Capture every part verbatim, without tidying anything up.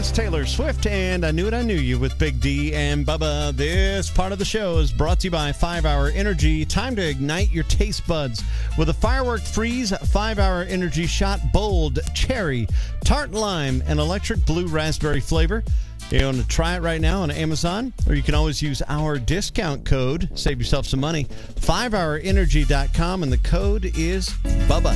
That's Taylor Swift, and I Knew It, I Knew You with Big D and Bubba. This part of the show is brought to you by five hour Energy. Time to ignite your taste buds with a Firework Freeze five hour Energy Shot Bold Cherry, Tart Lime, and Electric Blue Raspberry flavor. You want to try it right now on Amazon, or you can always use our discount code. Save yourself some money. five hour energy dot com, and the code is Bubba.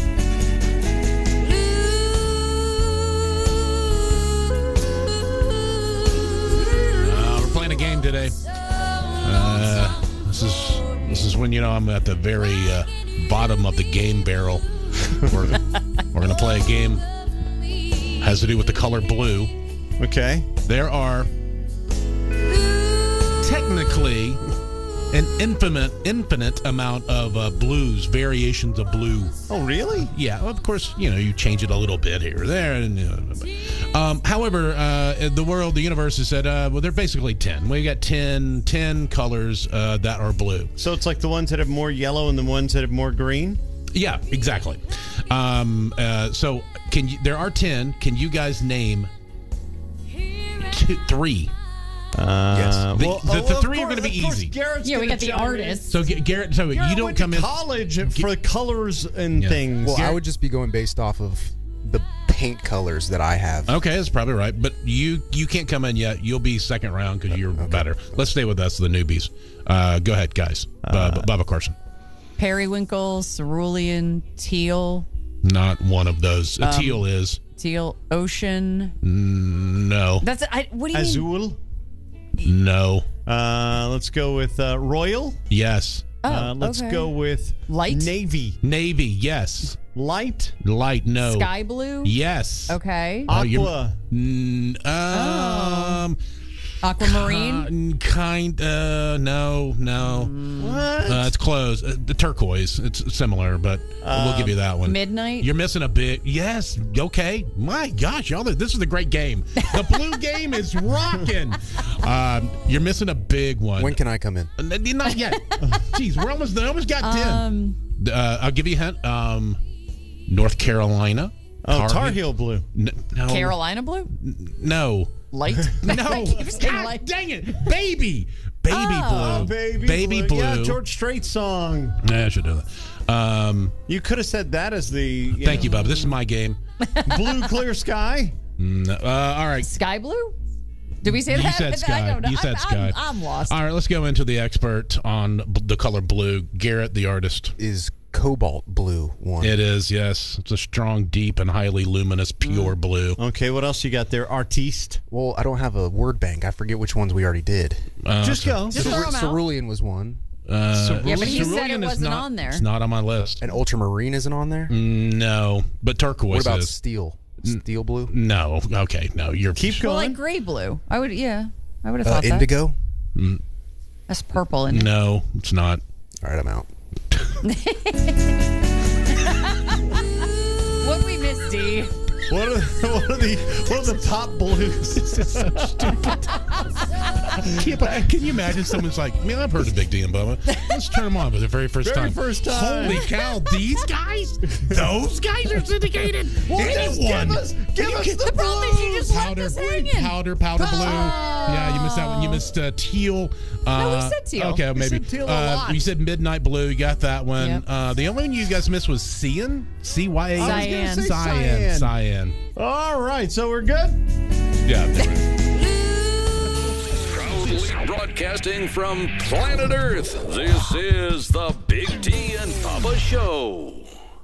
Uh, we're playing a game today. Uh, this is this is when, you know, I'm at the very uh, bottom of the game barrel. We're, we're going to play a game. Has to do with the color blue. Okay. There are technically an infinite, infinite amount of uh, blues, variations of blue. Oh, really? Yeah, of course, you know, you change it a little bit here or there. And, you know, um, however, uh, the world, the universe has said, uh, well, they're basically ten. We got ten, ten colors uh, that are blue. So it's like the ones that have more yellow and the ones that have more green? Yeah, exactly. Um, uh, so can you, there are ten. Can you guys name two, three? Uh, yes. The, well, the, the oh, three course, are going to be easy. Yeah, we got the artists. So Garrett, so Garrett you don't went come to in college for colors and Yeah. things. Well, Garrett- I would just be going based off of the paint colors that I have. Okay, that's probably right. But you you can't come in yet. You'll be second round because you're Okay. better. Let's stay with us, the newbies. Uh, go ahead, guys. Uh, Bubba Carson. Periwinkle, cerulean, teal, Not one of those. Um, Teal is teal, ocean. no, That's I. What do you mean? Azul. no, Uh, let's go with uh, Royal. yes. Oh, uh, let's okay. go with Light? Navy. Navy, yes. Light. Light, no. Sky blue. Yes. Okay. Oh, you're- Aqua. Mm, um, Aquamarine. Kind, kind uh, no, no. What? Uh, it's close. Uh, the turquoise. It's similar, but we'll give you that one. Midnight. You're missing a bit. Yes. Okay. My gosh, y'all. This is a great game. The blue game is rocking. Um, you're missing a big one. When can I come in? Uh, Not yet. Jeez, we're almost. I almost got ten. Um. Uh, I'll give you a hint. Um, North Carolina. Oh, Tar Heel blue. N- no. Carolina blue. No. Light. No. I keep saying God light. dang it. Baby. Baby Oh. blue. Baby, Baby blue. Yeah, George Strait song. Yeah, I should do that. Um, You could have said that as the. You thank know, you, Bubba. This is my game. Blue clear sky. No, uh, all right. Sky blue. Did we say You that? said I sky. don't know. You said I'm, sky. I'm, I'm lost. All right, let's go into the expert on b- the color blue. Garrett, the artist. Is cobalt blue one? It is, yes. It's a strong, deep, and highly luminous, pure blue. Okay, what else you got there? Artiste. Well, I don't have a word bank. I forget which ones we already did. Uh, Just go. Just throw 'em out. Cerulean was one, Uh, Yeah, but he said cerulean it is wasn't not- on there. It's not on my list. and ultramarine isn't on there. No, but turquoise What about is. steel? Steel blue, No. Okay, no. You're Keep Well, going. like gray blue. I would. Yeah, I would have uh, thought that. indigo. That's purple, isn't it? No, it's not. All right, I'm out. What we missed, D? What are, what are the what are the top blues? Can, can you imagine someone's like, man, I've heard of Big D and Bubba. Let's turn them on for the very first Very time. first time. Holy cow, these guys? Those guys are syndicated? Anyone? Give us, give us the, The problem is you just left Powder, us hanging. powder, powder blue. Yeah, you missed that one. You missed uh, teal. Uh, No, we said teal. Okay, We maybe. said teal a uh, lot. You said midnight blue. You got that one. Yep. Uh, the only one you guys missed was cyan. C Y A N. I was gonna Cyan. say Cyan. Cyan. All right, so we're good. Yeah. there we go. Proudly broadcasting from planet Earth, this is the Big D and Bubba Show.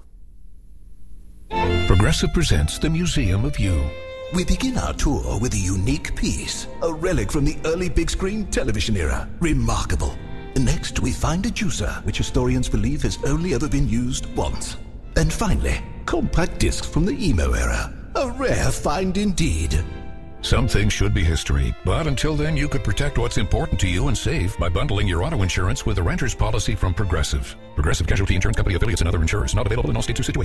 Progressive presents the Museum of You. We begin our tour with a unique piece, a relic from the early big screen television era. Remarkable. Next, we find a juicer, which historians believe has only ever been used once. And finally, compact discs from the emo era. A rare find indeed. Some things should be history, but until then, you could protect what's important to you and save by bundling your auto insurance with a renter's policy from Progressive. Progressive Casualty Insurance Company affiliates and other insurers. Not available in all states or situations.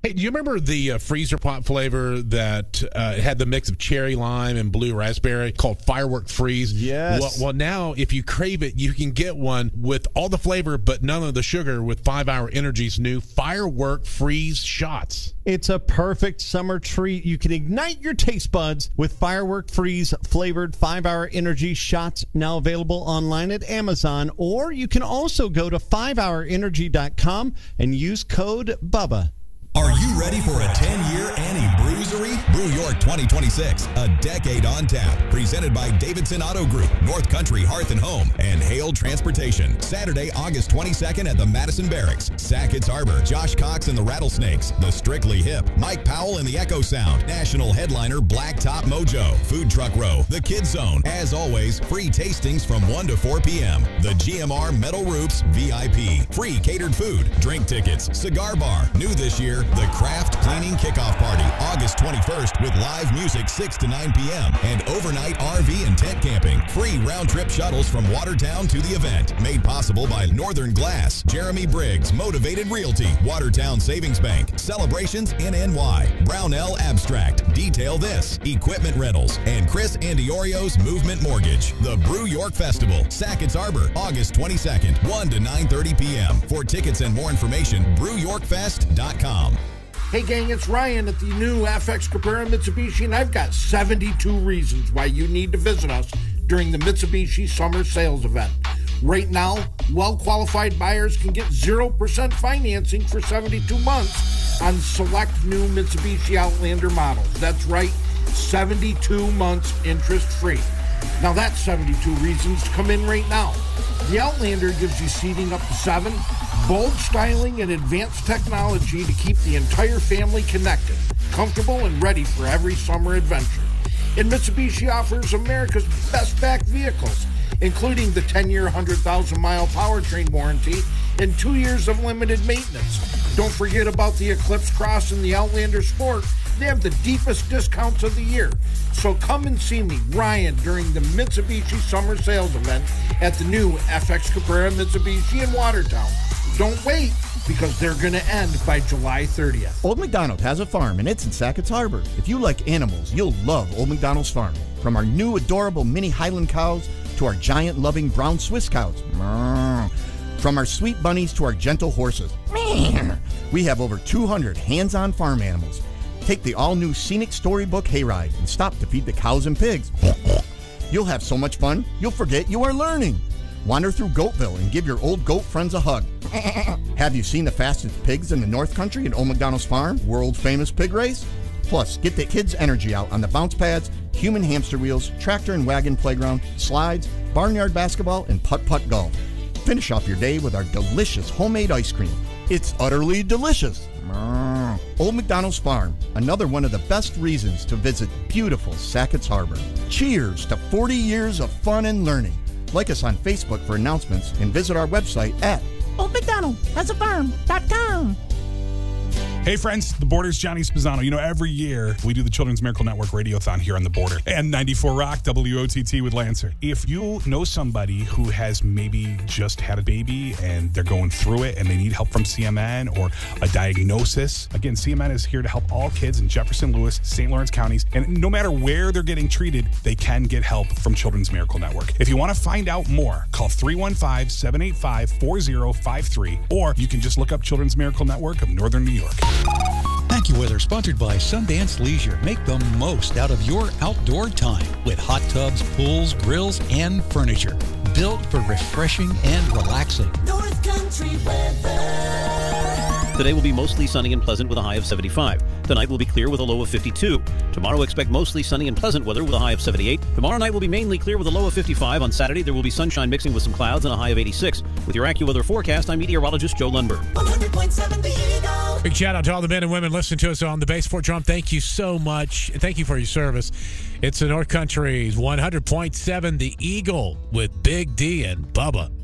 Hey, do you remember the uh, freezer pop flavor that uh, had the mix of cherry lime and blue raspberry called Firework Freeze? Yes. Well, well, now if you crave it, you can get one with all the flavor but none of the sugar with five hour Energy's new Firework Freeze shots. It's a perfect summer treat. You can ignite your taste buds with Firework Freeze flavored five hour Energy shots, now available online at Amazon, or you can also go to five hour energy dot com and use code BUBBA. Are you ready for a ten-year Annie Brewery? Brew York twenty twenty-six, a decade on tap. Presented by Davidson Auto Group, North Country Hearth and Home, and Hale Transportation. Saturday, August twenty-second at the Madison Barracks. Sackett's Harbor, Josh Cox and the Rattlesnakes, the Strictly Hip, Mike Powell and the Echo Sound, national headliner Blacktop Mojo, Food Truck Row, the Kids Zone. As always, free tastings from one to four p.m. The G M R Metal Roofs V I P. Free catered food, drink tickets, cigar bar. New this year, the Craft Cleaning Kickoff Party, August twenty-first, with live music six to nine p.m. and overnight R V and tent camping. Free round-trip shuttles from Watertown to the event. Made possible by Northern Glass, Jeremy Briggs, Motivated Realty, Watertown Savings Bank, Celebrations in N Y, Brownell Abstract, Detail This, Equipment Rentals, and Chris Andiorio's Movement Mortgage. The Brew York Festival, Sackett's Harbor, August twenty-second, one to nine thirty p.m. For tickets and more information, brew york fest dot com. Hey gang, it's Ryan at the new F X Cabrera Mitsubishi, and I've got seventy-two reasons why you need to visit us during the Mitsubishi Summer Sales Event. Right now, well-qualified buyers can get zero percent financing for seventy-two months on select new Mitsubishi Outlander models. That's right, seventy-two months interest-free. Now that's seventy-two reasons to come in right now. The Outlander gives you seating up to seven, bold styling and advanced technology to keep the entire family connected, comfortable, and ready for every summer adventure. And Mitsubishi offers America's best-backed vehicles, including the ten-year, one hundred thousand mile powertrain warranty and two years of limited maintenance. Don't forget about the Eclipse Cross and the Outlander Sport. They have the deepest discounts of the year. So come and see me, Ryan, during the Mitsubishi Summer Sales Event at the new F X Cabrera Mitsubishi in Watertown. Don't wait, because they're going to end by July thirtieth. Old McDonald has a farm, and it's in Sackett's Harbor. If you like animals, you'll love Old McDonald's farm. From our new adorable mini Highland cows to our giant loving brown Swiss cows. From our sweet bunnies to our gentle horses. We have over two hundred hands-on farm animals. Take the all-new scenic storybook hayride and stop to feed the cows and pigs. You'll have so much fun, you'll forget you are learning. Wander through Goatville and give your old goat friends a hug. Have you seen the fastest pigs in the North Country at Old McDonald's Farm, world-famous pig race? Plus, get the kids' energy out on the bounce pads, human hamster wheels, tractor and wagon playground, slides, barnyard basketball, and putt-putt golf. Finish off your day with our delicious homemade ice cream. It's utterly delicious. Old McDonald's Farm, another one of the best reasons to visit beautiful Sackett's Harbor. Cheers to forty years of fun and learning. Like us on Facebook for announcements and visit our website at old mcdonald has a farm dot com. Hey friends, The Border's Johnny Spizzano. You know, every year we do the Children's Miracle Network Radiothon here on The Border and ninety-four Rock W O T T with Lancer. If you know somebody who has maybe just had a baby and they're going through it and they need help from C M N or a diagnosis, again, C M N is here to help all kids in Jefferson, Lewis, Saint Lawrence counties, and no matter where they're getting treated, they can get help from Children's Miracle Network. If you want to find out more, call three one five, seven eight five, four zero five three, or you can just look up Children's Miracle Network of Northern New York. AccuWeather, sponsored by Sundance Leisure. Make the most out of your outdoor time with hot tubs, pools, grills, and furniture. Built for refreshing and relaxing. North Country weather. Today will be mostly sunny and pleasant with a high of seventy-five. Tonight will be clear with a low of fifty-two. Tomorrow expect mostly sunny and pleasant weather with a high of seventy-eight. Tomorrow night will be mainly clear with a low of fifty-five. On Saturday there will be sunshine mixing with some clouds and a high of eighty-six. With your AccuWeather forecast, I'm meteorologist Joe Lundberg. one hundred point seven The Eagle. Big shout out to all the men and women listening to us on the Base Fort Drum. Thank you so much. Thank you for your service. It's the North Country's one hundred point seven The Eagle with Big D and Bubba.